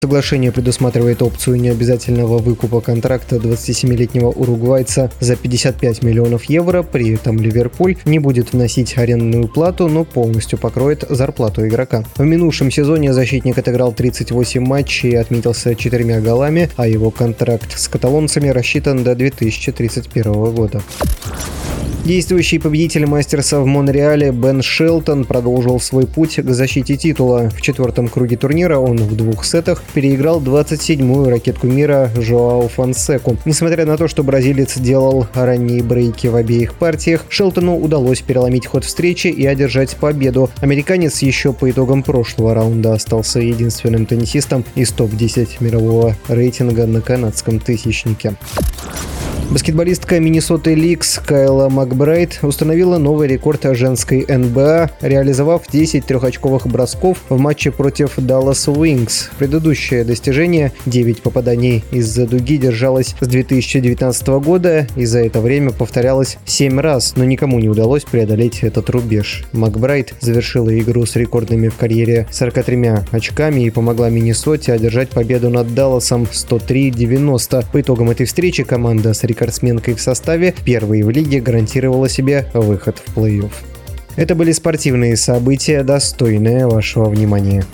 Соглашение предусматривает опцию необязательного выкупа контракта 27-летнего уругвайца за 55 миллионов евро, при этом Ливерпуль не будет вносить арендную плату, но полностью покроет зарплату игрока. В минувшем сезоне защитник отыграл 38 матчей и отметился 4 голами, а его контракт с каталонцами рассчитан до 2031 года. Действующий победитель мастерса в Монреале Бен Шелтон продолжил свой путь к защите титула. В 4-м круге турнира он в 2 сетах переиграл 27-ю ракетку мира Жоао Фонсеку. Несмотря на то, что бразилец делал ранние брейки в обеих партиях, Шелтону удалось переломить ход встречи и одержать победу. Американец еще по итогам прошлого раунда остался единственным теннисистом из топ-10 мирового рейтинга на канадском тысячнике. Баскетболистка Миннесоты Ликс Кайла Макбрайт установила новый рекорд женской НБА, реализовав 10 трехочковых бросков в матче против Dallas Wings. Предыдущее достижение, 9 попаданий из-за дуги, держалось с 2019 года и за это время повторялось 7 раз, но никому не удалось преодолеть этот рубеж. Макбрайт завершила игру с рекордными в карьере 43 очками и помогла Миннесоте одержать победу над Далласом 103-90. По итогам этой встречи команда с рекордсменкой в составе, первой в лиге, гарантировала себе выход в плей-офф. Это были спортивные события, достойные вашего внимания.